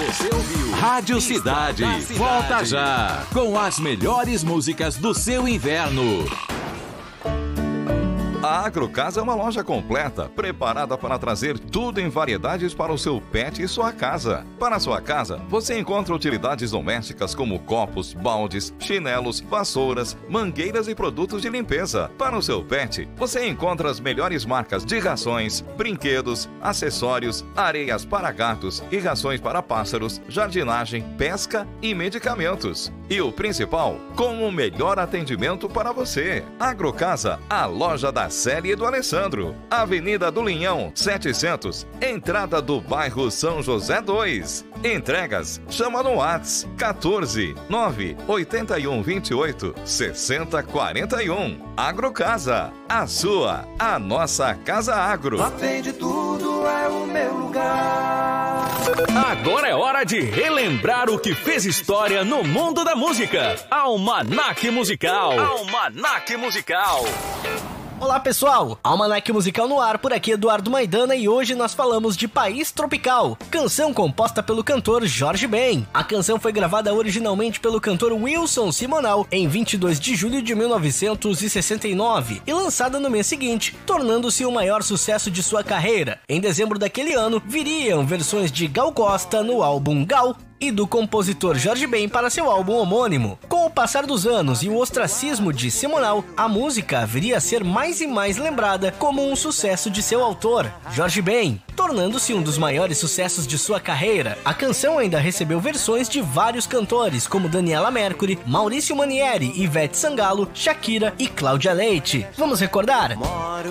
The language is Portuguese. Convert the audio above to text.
Você ouviu Rádio Cidade. Volta já com as melhores músicas do seu inverno. A Agrocasa é uma loja completa, preparada para trazer tudo em variedades para o seu pet e sua casa. Para a sua casa, você encontra utilidades domésticas como copos, baldes, chinelos, vassouras, mangueiras e produtos de limpeza. Para o seu pet, você encontra as melhores marcas de rações, brinquedos, acessórios, areias para gatos e rações para pássaros, jardinagem, pesca e medicamentos. E o principal, com o melhor atendimento para você. Agrocasa, a loja da Célia e do Alessandro. Avenida do Linhão, 700, entrada do bairro São José 2. Entregas, chama no WhatsApp 14 981 28 60 41. Agrocasa, a sua, a nossa Casa Agro. Vende tudo, é o meu lugar. Agora é hora de relembrar o que fez história no mundo da música. Almanaque Musical. Almanaque Musical. Olá pessoal, Almanaque Musical no ar, por aqui Eduardo Maidana e hoje nós falamos de País Tropical, canção composta pelo cantor Jorge Ben. A canção foi gravada originalmente pelo cantor Wilson Simonal em 22 de julho de 1969 e lançada no mês seguinte, tornando-se o maior sucesso de sua carreira. Em dezembro daquele ano, viriam versões de Gal Costa no álbum Gal e do compositor Jorge Ben para seu álbum homônimo. Com o passar dos anos e o ostracismo de Simonal, a música viria a ser mais e mais lembrada como um sucesso de seu autor, Jorge Ben, tornando-se um dos maiores sucessos de sua carreira. A canção ainda recebeu versões de vários cantores, como Daniela Mercury, Maurício Manieri, Ivete Sangalo, Shakira e Cláudia Leite. Vamos recordar?